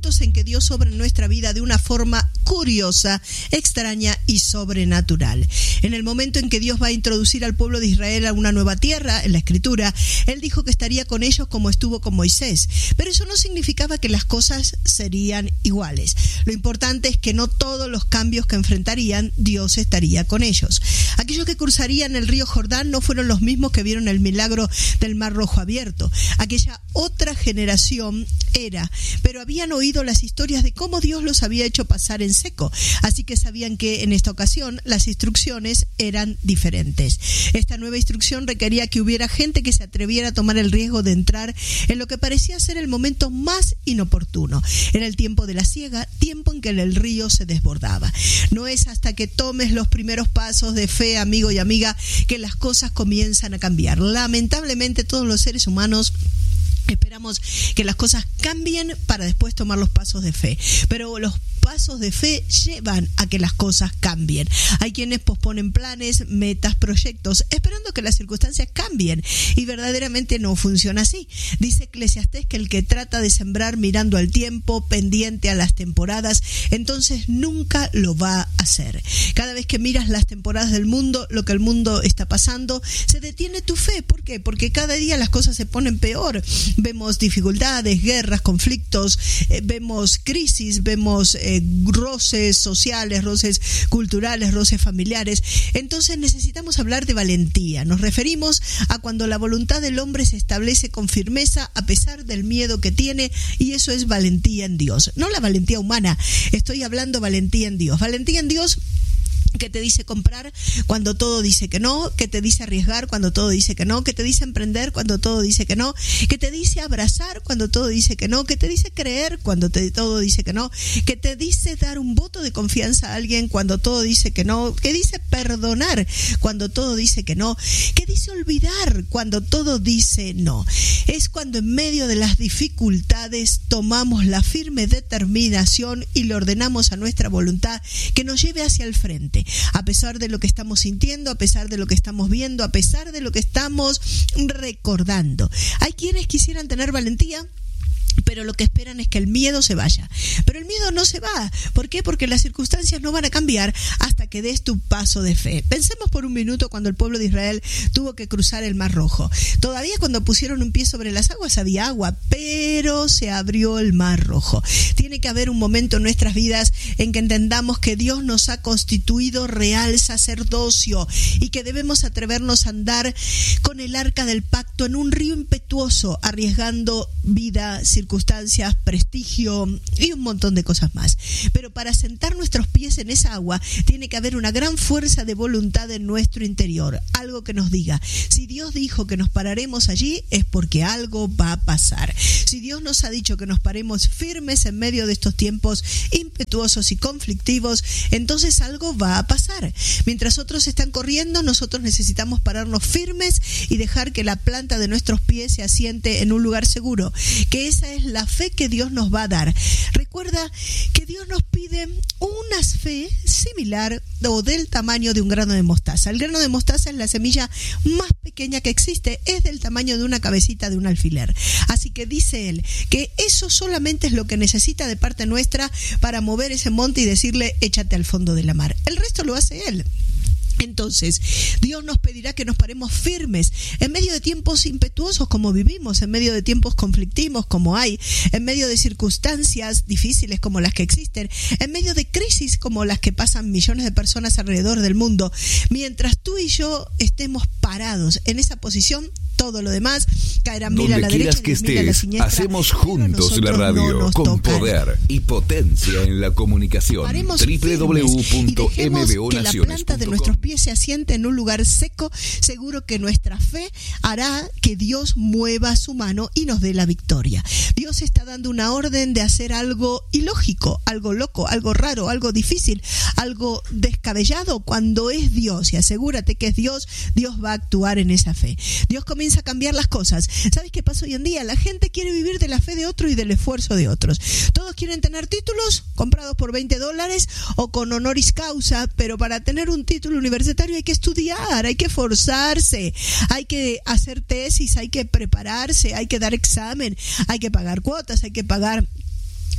momentos en que Dios obra en nuestra vida de una forma curiosa, extraña y sobrenatural. En el momento en que Dios va a introducir al pueblo de Israel a una nueva tierra, en la Escritura, Él dijo que estaría con ellos como estuvo con Moisés. Pero eso no significaba que las cosas serían iguales. Lo importante es que no todos los cambios que enfrentarían, Dios estaría con ellos. Aquellos que cruzarían el río Jordán no fueron los mismos que vieron el milagro del Mar Rojo abierto. Aquella otra generación era, pero habían oído las historias de cómo Dios los había hecho pasar en seco, así que sabían que en esta ocasión las instrucciones eran diferentes. Esta nueva instrucción requería que hubiera gente que se atreviera a tomar el riesgo de entrar en lo que parecía ser el momento más inoportuno. Era el tiempo de la siega, tiempo en que el río se desbordaba. No es hasta que tomes los primeros pasos de fe, amigo y amiga, que las cosas comienzan a cambiar. Lamentablemente todos los seres humanos esperamos que las cosas cambien para después tomar los pasos de fe, pero los pasos de fe llevan a que las cosas cambien. Hay quienes posponen planes, metas, proyectos, esperando que las circunstancias cambien, y verdaderamente no funciona así. Dice Eclesiastés que el que trata de sembrar mirando al tiempo, pendiente a las temporadas, entonces nunca lo va a hacer. Cada vez que miras las temporadas del mundo, lo que el mundo está pasando, se detiene tu fe. ¿Por qué? Porque cada día las cosas se ponen peor. Vemos dificultades, guerras, conflictos, vemos crisis, vemos roces sociales, roces culturales, roces familiares. Entonces necesitamos hablar de valentía. Nos referimos a cuando la voluntad del hombre se establece con firmeza a pesar del miedo que tiene, y eso es valentía en Dios. No la valentía humana, estoy hablando valentía en Dios. Valentía en Dios que te dice comprar cuando todo dice que no, que te dice arriesgar cuando todo dice que no, que te dice emprender cuando todo dice que no, que te dice abrazar cuando todo dice que no, que te dice creer cuando todo dice que no, que te dice dar un voto de confianza a alguien cuando todo dice que no, que dice perdonar cuando todo dice que no, que dice olvidar cuando todo dice no. Es cuando en medio de las dificultades tomamos la firme determinación y le ordenamos a nuestra voluntad que nos lleve hacia el frente. A pesar de lo que estamos sintiendo, a pesar de lo que estamos viendo, a pesar de lo que estamos recordando. Hay quienes quisieran tener valentía, pero lo que esperan es que el miedo se vaya. Pero el miedo no se va. ¿Por qué? Porque las circunstancias no van a cambiar hasta que des tu paso de fe. Pensemos por un minuto cuando el pueblo de Israel tuvo que cruzar el Mar Rojo. Todavía cuando pusieron un pie sobre las aguas había agua, pero se abrió el Mar Rojo. Tiene que haber un momento en nuestras vidas en que entendamos que Dios nos ha constituido real sacerdocio y que debemos atrevernos a andar con el arca del pacto en un río impetuoso, arriesgando vida, circunstancias, prestigio y un montón de cosas más. Pero para sentar nuestros pies en esa agua tiene que haber una gran fuerza de voluntad en nuestro interior, algo que nos diga, si Dios dijo que nos pararemos allí es porque algo va a pasar. Si Dios nos ha dicho que nos paremos firmes en medio de estos tiempos impetuosos y conflictivos, entonces algo va a pasar. Mientras otros están corriendo, nosotros necesitamos pararnos firmes y dejar que la planta de nuestros pies se asiente en un lugar seguro, que esa es la fe que Dios nos va a dar. Recuerda que Dios nos pide una fe similar o del tamaño de un grano de mostaza. El grano de mostaza es la semilla más pequeña que existe, es del tamaño de una cabecita de un alfiler. Así que dice Él que eso solamente es lo que necesita de parte nuestra para mover ese monte y decirle, échate al fondo de la mar. El resto lo hace Él. Entonces, Dios nos pedirá que nos paremos firmes en medio de tiempos impetuosos como vivimos, en medio de tiempos conflictivos como hay, en medio de circunstancias difíciles como las que existen, en medio de crisis como las que pasan millones de personas alrededor del mundo. Mientras tú y yo estemos parados en esa posición, todo lo demás caerá mil a la derecha y mil a la siniestra. Hacemos juntos la radio con poder y potencia en la comunicación. www.mbonaciones.com. Que la planta de nuestros pies se asiente en un lugar seco, seguro que nuestra fe hará que Dios mueva su mano y nos dé la victoria. Dios está dando una orden de hacer algo ilógico, algo loco, algo raro, algo difícil, algo descabellado. Cuando es Dios, y asegúrate que es Dios, Dios va a actuar en esa fe. Dios comienza a cambiar las cosas. ¿Sabes qué pasa hoy en día? La gente quiere vivir de la fe de otro y del esfuerzo de otros. Todos quieren tener títulos comprados por $20 o con honoris causa, pero para tener un título universitario hay que estudiar, hay que forzarse, hay que hacer tesis, hay que prepararse, hay que dar examen, hay que pagar cuotas, hay que pagar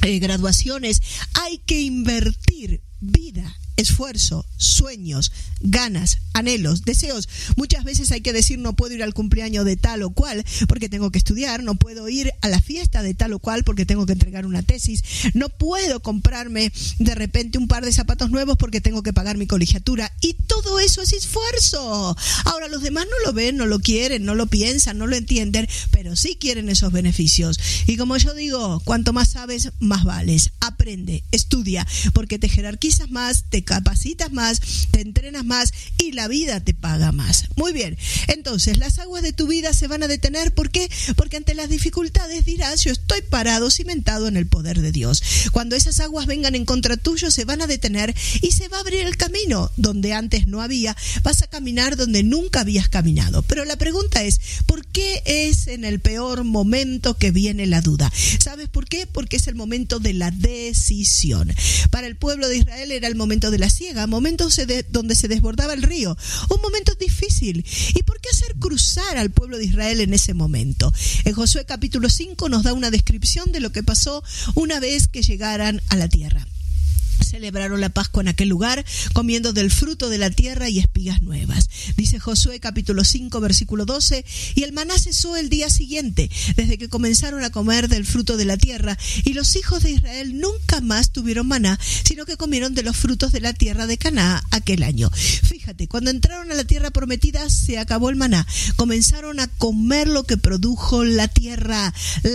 graduaciones, hay que invertir vida, esfuerzo, sueños, ganas, anhelos, deseos. Muchas veces hay que decir: no puedo ir al cumpleaños de tal o cual porque tengo que estudiar, no puedo ir a la fiesta de tal o cual porque tengo que entregar una tesis, no puedo comprarme de repente un par de zapatos nuevos porque tengo que pagar mi colegiatura, y todo eso es esfuerzo. Ahora, los demás no lo ven, no lo quieren, no lo piensan, no lo entienden, pero sí quieren esos beneficios. Y como yo digo, cuanto más sabes, más vales. Aprende, estudia, porque te jerarquizas más, te capacitas más, te entrenas más y la vida te paga más. Muy bien, entonces las aguas de tu vida se van a detener. ¿Por qué? Porque ante las dificultades dirás: yo estoy parado, cimentado en el poder de Dios. Cuando esas aguas vengan en contra tuyo, se van a detener y se va a abrir el camino donde antes no había. Vas a caminar donde nunca habías caminado. Pero la pregunta es: ¿por qué es en el peor momento que viene la duda? ¿Sabes por qué? Porque es el momento de la decisión. Para el pueblo de Israel era el momento de la siega, momentos donde se desbordaba el río, un momento difícil. ¿Y por qué hacer cruzar al pueblo de Israel en ese momento? En Josué capítulo 5 nos da una descripción de lo que pasó una vez que llegaran a la tierra. Celebraron la Pascua en aquel lugar, comiendo del fruto de la tierra y espigas nuevas. Dice Josué capítulo 5 versículo 12: y el maná cesó el día siguiente, desde que comenzaron a comer del fruto de la tierra, y los hijos de Israel nunca más tuvieron maná, sino que comieron de los frutos de la tierra de Canaán aquel año. Fíjate, cuando entraron a la tierra prometida se acabó el maná, comenzaron a comer lo que produjo la tierra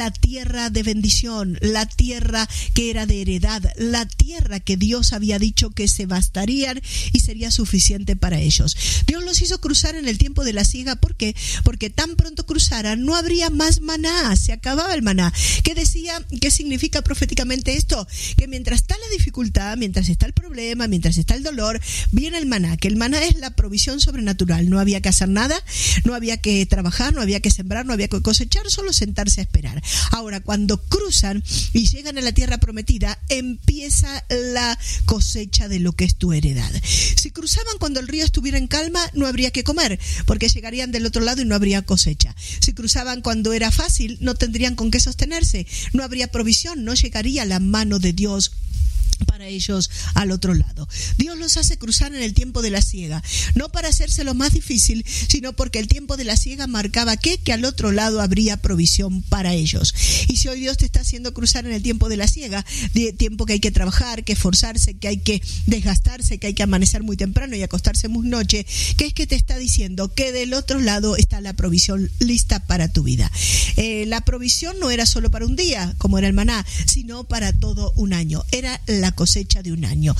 de bendición, la tierra que era de heredad, la tierra que Dios había dicho que se bastarían y sería suficiente para ellos. Dios los hizo cruzar en el tiempo de la siega. ¿Por qué? Porque tan pronto cruzaran no habría más maná, se acababa el maná. ¿Qué significa proféticamente esto? Que mientras está la dificultad, mientras está el problema, mientras está el dolor, viene el maná, que el maná es la provisión sobrenatural. No había que hacer nada, no había que trabajar, no había que sembrar, no había que cosechar, solo sentarse a esperar. Ahora, cuando cruzan y llegan a la tierra prometida, empieza la cosecha de lo que es tu heredad. Si cruzaban cuando el río estuviera en calma, no habría que comer, porque llegarían del otro lado y no habría cosecha. Si cruzaban cuando era fácil, no tendrían con qué sostenerse, no habría provisión, no llegaría la mano de Dios para ellos al otro lado. Dios los hace cruzar en el tiempo de la siega, no para hacérselo más difícil, sino porque el tiempo de la siega marcaba que al otro lado habría provisión para ellos. Y si hoy Dios te está haciendo cruzar en el tiempo de la siega, de tiempo que hay que trabajar, que esforzarse, que hay que desgastarse, que hay que amanecer muy temprano y acostarse muy noche, ¿qué es que te está diciendo? Que del otro lado está la provisión lista para tu vida. La provisión no era solo para un día, como era el maná, sino para todo un año. Era la cosecha de un año.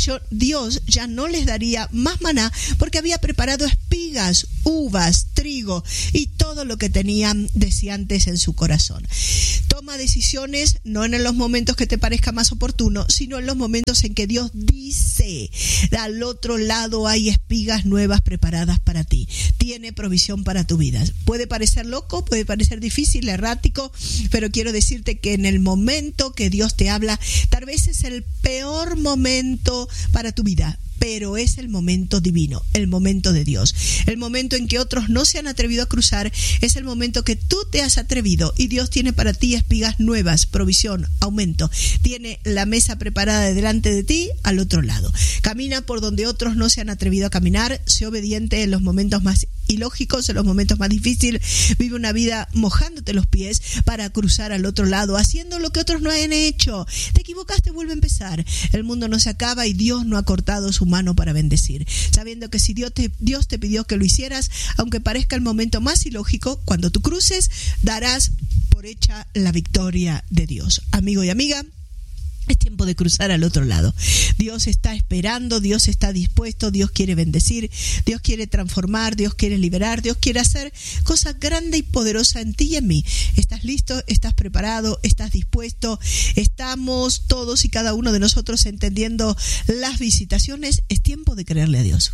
Dios ya no les daría más maná porque había preparado espigas, uvas, trigo y todo lo que tenían deseantes en su corazón. Toma decisiones no en los momentos que te parezca más oportuno, sino en los momentos en que Dios dice: al otro lado hay espigas nuevas preparadas para ti. Tiene provisión para tu vida. Puede parecer loco, puede parecer difícil, errático, pero quiero decirte que en el momento que Dios te habla, tal vez es el peor momento para tu vida, pero es el momento divino, el momento de Dios. El momento en que otros no se han atrevido a cruzar es el momento que tú te has atrevido, y Dios tiene para ti espigas nuevas, provisión, aumento. Tiene la mesa preparada delante de ti al otro lado. Camina por donde otros no se han atrevido a caminar, sé obediente en los momentos más ilógicos, en los momentos más difíciles. Vive una vida mojándote los pies para cruzar al otro lado, haciendo lo que otros no han hecho. Te equivocaste, vuelve a empezar. El mundo no se acaba y Dios no ha cortado su mano para bendecir, sabiendo que si Dios te pidió que lo hicieras, aunque parezca el momento más ilógico, cuando tú cruces, darás por hecha la victoria de Dios. Amigo y amiga, es tiempo de cruzar al otro lado. Dios está esperando, Dios está dispuesto, Dios quiere bendecir, Dios quiere transformar, Dios quiere liberar, Dios quiere hacer cosas grandes y poderosas en ti y en mí. ¿Estás listo? ¿Estás preparado? ¿Estás dispuesto? ¿Estamos todos y cada uno de nosotros entendiendo las visitaciones? Es tiempo de creerle a Dios.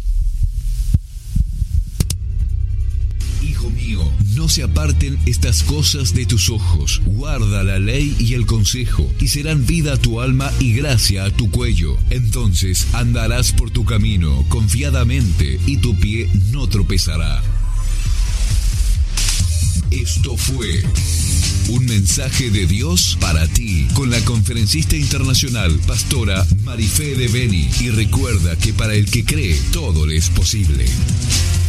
Hijo mío, no se aparten estas cosas de tus ojos. Guarda la ley y el consejo, y serán vida a tu alma y gracia a tu cuello. Entonces andarás por tu camino confiadamente, y tu pie no tropezará. Esto fue Un mensaje de Dios para ti, con la conferencista internacional, pastora Marifé de Beni. Y recuerda que para el que cree, todo le es posible.